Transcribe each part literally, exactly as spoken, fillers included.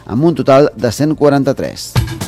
amb un total de cent quaranta-tres.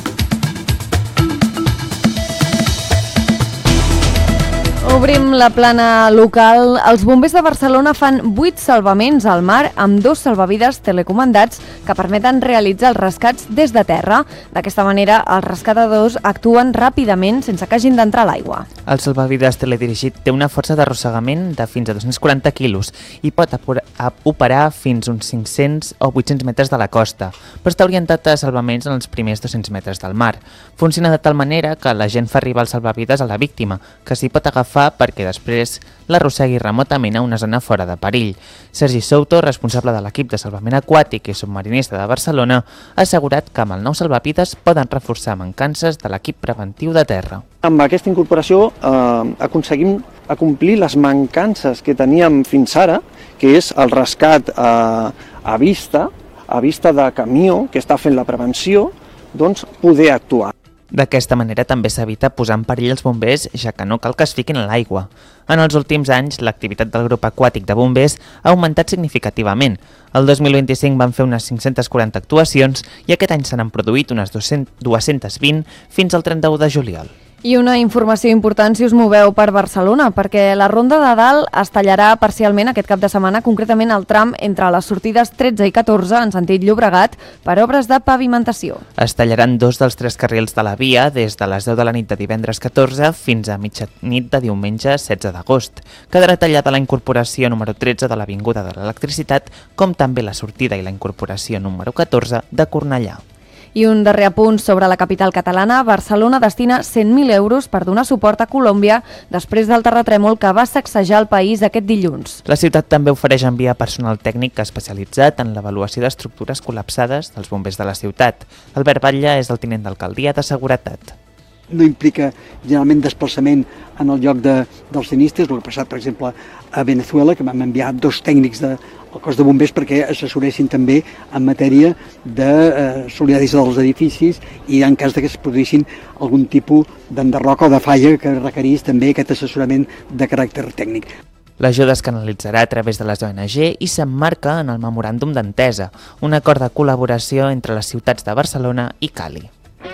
Obrim la plana local. Els bombers de Barcelona fan vuit salvaments al mar amb dos salvavides telecomandats que permeten realitzar els rescats des de terra. D'aquesta manera, els rescatadors actuen ràpidament sense que hagin d'entrar a l'aigua. El salvavides teledirigit té una força d'arrossegament de fins a dos-cents quaranta quilos i pot operar fins uns cinc-cents o vuit-cents metres de la costa, però està orientat a salvaments en els primers dos-cents metres del mar. Funciona de tal manera que la gent fa arribar el salvavides a la víctima, que s'hi pot agafar perquè després l'arrossegui remotament a una zona fora de perill. Sergi Souto, responsable de l'equip de salvament aquàtic i submarinista de Barcelona, ha assegurat que amb el nou salvavides poden reforçar mancances de l'equip preventiu de terra. Amb aquesta incorporació eh, aconseguim acomplir les mancances que teníem fins ara, que és el rescat eh, a vista, a vista de camió que està fent la prevenció, doncs poder actuar. D'aquesta manera també s'evita posar en perill els bombers, ja que no cal que es fiquin a l'aigua. En els últims anys, l'activitat del grup aquàtic de bombers ha augmentat significativament. El dos mil vint-i-cinc van fer unes cinc-centes quaranta actuacions i aquest any se n'han produït unes dues-centes vint fins al trenta-u de juliol. I una informació important si us moveu per Barcelona, perquè la Ronda de Dalt es tallarà parcialment aquest cap de setmana, concretament el tram entre les sortides tretze i catorze en sentit Llobregat per obres de pavimentació. Es tallaran dos dels tres carrils de la via des de les deu de la nit de divendres catorze fins a mitjanit de diumenge setze d'agost. Quedarà tallada la incorporació número tretze de l'Avinguda de l'Electricitat, com també la sortida i la incorporació número catorze de Cornellà. I un darrer apunt sobre la capital catalana. Barcelona destina cent mil euros per donar suport a Colòmbia després del terratrèmol que va sacsejar el país aquest dilluns. La ciutat també ofereix enviar personal tècnic especialitzat en l'avaluació d'estructures col·lapsades dels bombers de la ciutat. Albert Batlle és el tinent d'alcaldia de Seguretat. No implica generalment desplaçament en el lloc de, dels sinistres, el que ha passat, per exemple, a Venezuela, que vam enviar dos tècnics del cos de bombers perquè assessoressin també en matèria de eh, solidaritat dels edificis i en cas de que es produïssin algun tipus d'enderroc o de falla que requerís també aquest assessorament de caràcter tècnic. L'ajuda es canalitzarà a través de les O N G i s'emmarca en el memoràndum d'entesa, un acord de col·laboració entre les ciutats de Barcelona i Cali.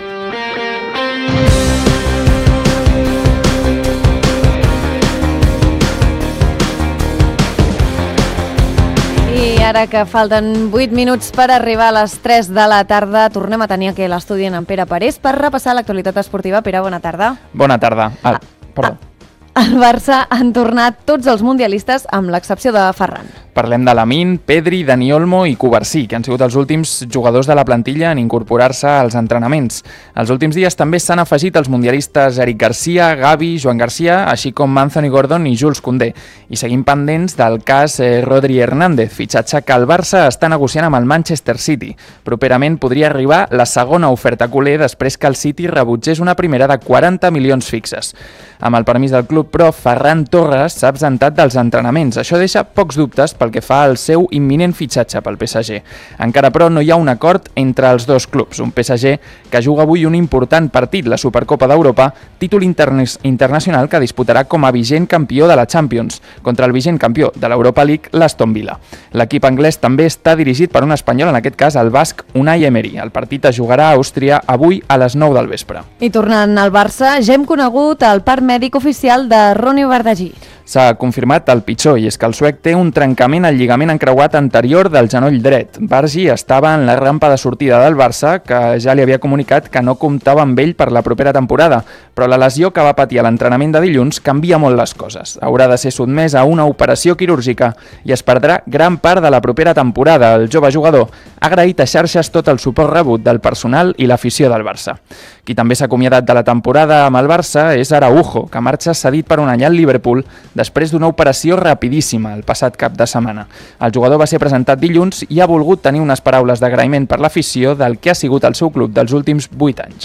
I ara que falten vuit minuts per arribar a les tres de la tarda, tornem a tenir aquí a l'estudi en Pere Parés per repassar l'actualitat esportiva. Pere, bona tarda. Bona tarda. Ah, perdó. Al Barça han tornat tots els mundialistes amb l'excepció de Ferran. Parlem de Lamine, Pedri, Dani Olmo i Cubarsí, que han sigut els últims jugadors de la plantilla en incorporar-se als entrenaments. Els últims dies també s'han afegit els mundialistes Eric Garcia, Gavi, Joan Garcia, així com Anthony Gordon i Jules Koundé. I seguim pendents del cas eh, Rodri Hernández, fitxatge que el Barça està negociant amb el Manchester City. Properament podria arribar la segona oferta culer després que el City rebutgés una primera de quaranta milions fixes. Amb el permís del club, però, Ferran Torres s'ha absentat dels entrenaments. Això deixa pocs dubtes pel que fa al seu imminent fitxatge pel P S G. Encara, però, no hi ha un acord entre els dos clubs. Un P S G que juga avui un important partit, la Supercopa d'Europa, títol interna- internacional que disputarà com a vigent campió de la Champions, contra el vigent campió de l'Europa League, l'Aston Villa. L'equip anglès també està dirigit per un espanyol, en aquest cas el basc Unai Emery. El partit es jugarà a Àustria avui a les nou del vespre. I tornant al Barça, ja hem conegut el part mèdic oficial de Ronnie Bardagí. S'ha confirmat el pitjor, i és que el suec té un trencament al lligament encreuat anterior del genoll dret. Bargi estava en la rampa de sortida del Barça, que ja li havia comunicat que no comptava amb ell per la propera temporada, però la lesió que va patir a l'entrenament de dilluns canvia molt les coses. Haurà de ser sotmès a una operació quirúrgica i es perdrà gran part de la propera temporada. El jove jugador ha agraït a xarxes tot el suport rebut del personal i l'afició del Barça. Qui també s'ha acomiadat de la temporada amb el Barça és Araujo, que marxa cedit per un any al Liverpool després d'una operació rapidíssima el passat cap de setmana. El jugador va ser presentat dilluns i ha volgut tenir unes paraules d'agraïment per l'afició del que ha sigut el seu club dels últims vuit anys.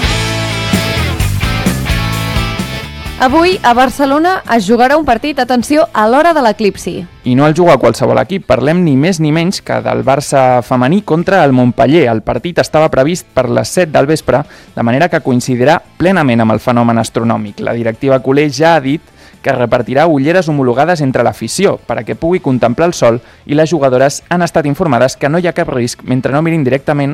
Avui, a Barcelona, es jugarà un partit, atenció, a l'hora de l'eclipsi. I no el juga qualsevol equip, parlem ni més ni menys que del Barça femení contra el Montpellier. El partit estava previst per les set del vespre, de manera que coincidirà plenament amb el fenomen astronòmic. La directiva culer ja ha dit que repartirà ulleres homologades entre l'afició per a que pugui contemplar el sol, i les jugadores han estat informades que no hi ha cap risc mentre no mirin directament